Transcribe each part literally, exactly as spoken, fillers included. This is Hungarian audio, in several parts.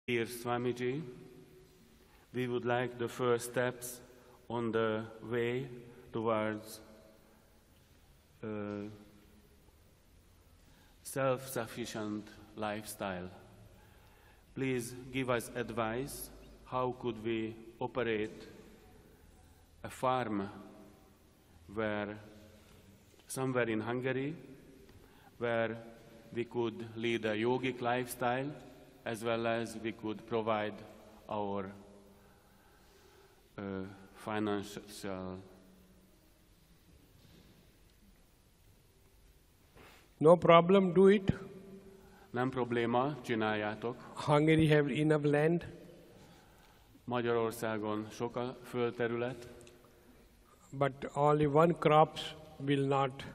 Dear Swamiji, we would like the first steps on the way towards uh, self-sufficient lifestyle. Please give us advice. How could we operate a farm where somewhere in Hungary, where we could lead a yogic lifestyle, as well as we could provide our uh, financial. No problem, do it. Nem probléma, csináljátok. Hungary have enough land. Magyarországon sok a földterület. But only one crops will not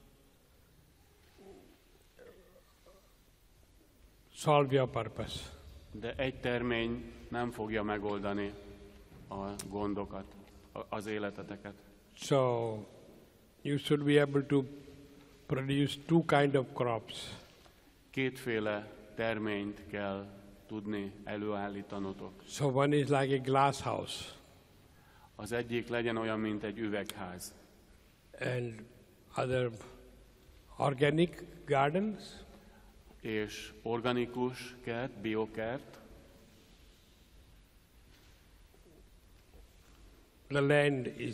solve your purpose. De egy termény nem fogja megoldani a gondokat, az életeteket. So you should be able to produce two kind of crops. Kétféle terményt kell tudni előállítanotok. So one is like a glass house. Az egyik legyen olyan, mint egy üvegház. And other organic gardens. És organikus kert, biokert. The land is,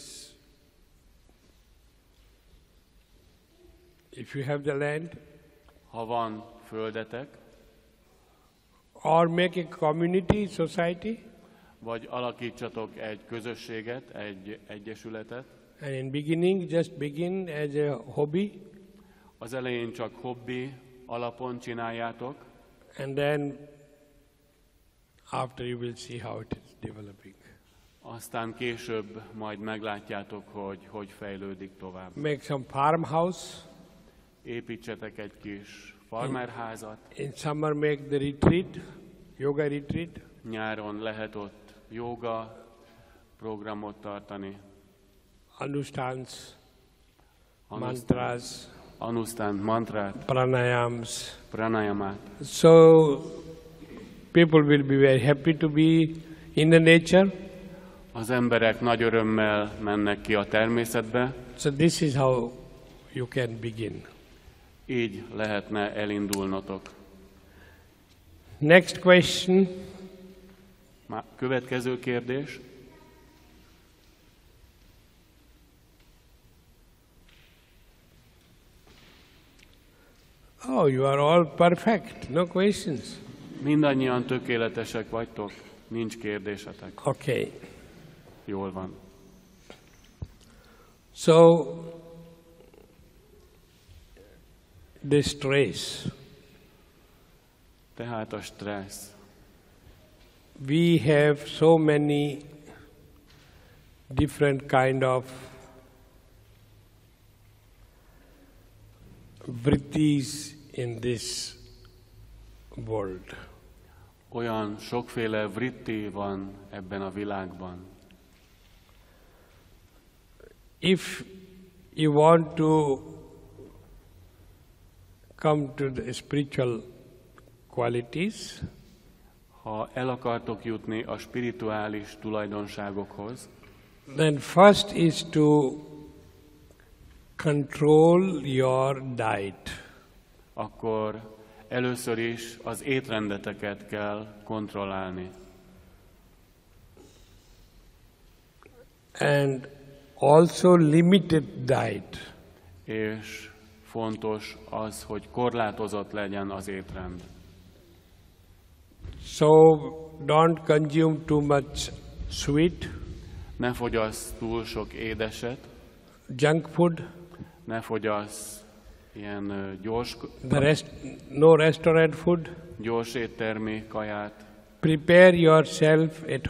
if you have the land, ha van földetek, or make a community, society, vagy alakítsatok egy közösséget, egy egyesületet. And in beginning, just begin as a hobby. Az elején csak hobbi alapon csináljátok. And then after you will see how it is developing. Aztán később majd meglátjátok, hogy hogy fejlődik tovább. Make some farmhouse. Építsetek egy kis farmerházat. In summer make the retreat, yoga retreat. Nyáron lehet ott joga programot tartani. Anusthans, Anusthans, mantras, Anusthans, mantrát, pranayams. pranayamát. So people will be very happy to be in the nature. Az emberek nagy örömmel mennek ki a természetbe. So this is how you can begin. Így lehetne elindulnotok. Next question. Következő kérdés. Oh, you are all perfect. No questions. Mindannyian tökéletesek vagytok, nincs kérdésetek. Okay. Jól van. So, the stress. Tehát a stressz. We have so many different kind of vrittis in this world. Olyan sokféle vritti van ebben a világban. If you want to come to the spiritual qualities, ha el akartok jutni a spirituális tulajdonságokhoz, then first is to control your diet. akkor először is az étrendeteket kell kontrollálni. And also limited diet. És fontos az, hogy korlátozott legyen az étrend. So don't consume too much sweet. Ne fogyasz túl sok édeset. Junk food. Ne fogyasz ilyen uh, gyors, The rest, no restaurant food. gyors éttermi kaját. Prepare yourself at